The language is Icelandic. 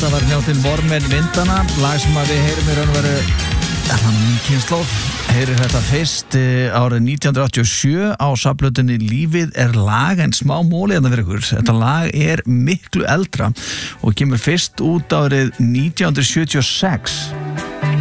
Þetta var hljómsveitin Vormen Vindana, lag sem við heyrum í raun og veru mín kynslóð. Heyrir þetta fyrst árið 1987 á safnplötunni Lífið er lag, en smá móli hérna fyrir ykkur. Þetta lag er miklu eldra og kemur fyrst út árið 1976.